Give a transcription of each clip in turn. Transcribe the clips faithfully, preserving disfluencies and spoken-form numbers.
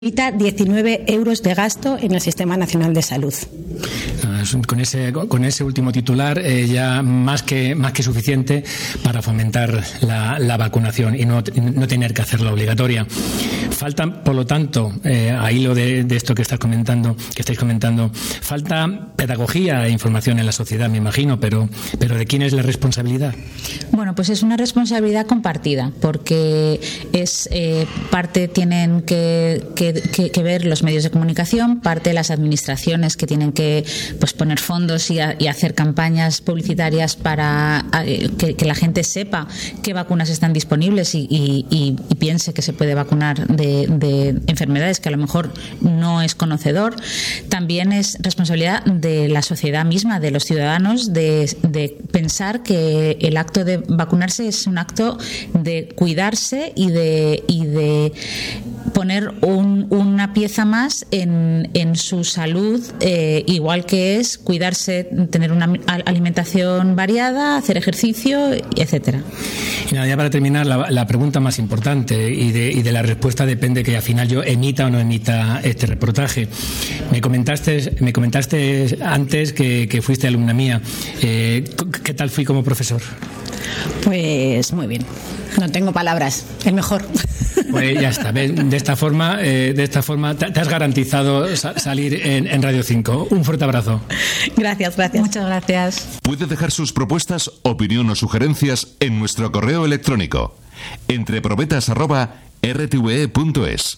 Evita diecinueve euros de gasto en el Sistema Nacional de Salud. Con ese, con ese último titular eh, ya más que, más que suficiente para fomentar la, la vacunación y no, no tener que hacerla obligatoria. Falta, por lo tanto, eh, a hilo de, de esto que estás comentando, que estáis comentando, falta pedagogía e información en la sociedad, me imagino, pero, pero ¿de quién es la responsabilidad? Bueno, pues es una responsabilidad compartida, porque es eh, parte tienen que, que, que, que ver los medios de comunicación, parte las administraciones que tienen que pues poner fondos y, a, y hacer campañas publicitarias para a, que, que la gente sepa qué vacunas están disponibles y, y, y, y piense que se puede vacunar de, de enfermedades que a lo mejor no es conocedor. También es responsabilidad de la sociedad misma, de los ciudadanos, de, de pensar que el acto de vacunarse es un acto de cuidarse y de, y de poner un, una pieza más en, en su salud, eh, igual que es cuidarse, tener una alimentación variada, hacer ejercicio, etcétera. Y nada, ya para terminar, la, la pregunta más importante y de, y de la respuesta depende que al final yo emita o no emita este reportaje. Me comentaste, me comentaste antes que, que fuiste alumna mía. Eh, ¿Qué tal fui como profesor? Pues muy bien. No tengo palabras. El mejor. Pues ya está. De esta forma, eh, de esta forma te, te has garantizado sa- salir en, en Radio cinco. Un fuerte abrazo. Gracias, gracias. Muchas gracias. Puede dejar sus propuestas, opinión o sugerencias en nuestro correo electrónico entreprobetas arroba r t v e punto es.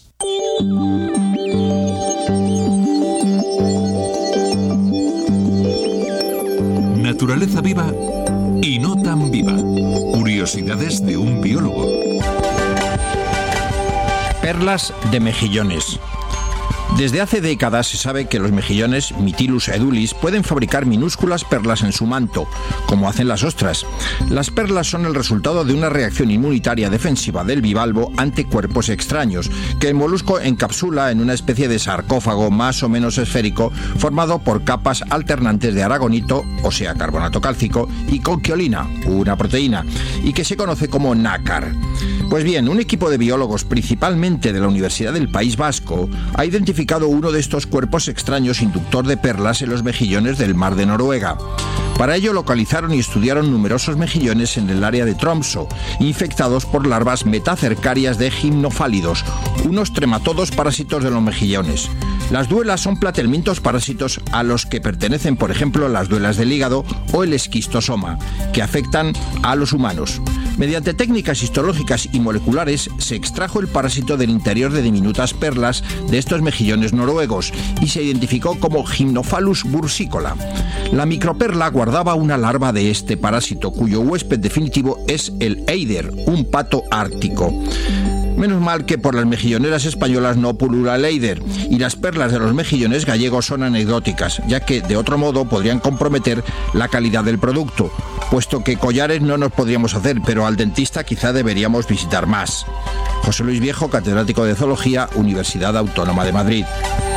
Naturaleza viva y no tan viva. Curiosidades de un biólogo. Perlas de mejillones. Desde hace décadas se sabe que los mejillones, Mytilus edulis, pueden fabricar minúsculas perlas en su manto, como hacen las ostras. Las perlas son el resultado de una reacción inmunitaria defensiva del bivalvo ante cuerpos extraños, que el molusco encapsula en una especie de sarcófago más o menos esférico, formado por capas alternantes de aragonito, o sea, carbonato cálcico, y conquiolina, una proteína, y que se conoce como nácar. Pues bien, un equipo de biólogos, principalmente de la Universidad del País Vasco, ha identificado uno de estos cuerpos extraños inductor de perlas en los mejillones del mar de Noruega. Para ello localizaron y estudiaron numerosos mejillones en el área de Tromsø, infectados por larvas metacercarias de gimnofálidos, unos trematodos parásitos de los mejillones. Las duelas son platelmintos parásitos a los que pertenecen, por ejemplo, las duelas del hígado o el esquistosoma, que afectan a los humanos. Mediante técnicas histológicas y moleculares se extrajo el parásito del interior de diminutas perlas de estos mejillones noruegos y se identificó como Gymnophallus bursicola. La microperla guardaba una larva de este parásito cuyo huésped definitivo es el eider, un pato ártico. Menos mal que por las mejilloneras españolas no pulula el eider, y las perlas de los mejillones gallegos son anecdóticas, ya que de otro modo podrían comprometer la calidad del producto, puesto que collares no nos podríamos hacer, pero al dentista quizá deberíamos visitar más. José Luis Viejo, catedrático de Zoología, Universidad Autónoma de Madrid.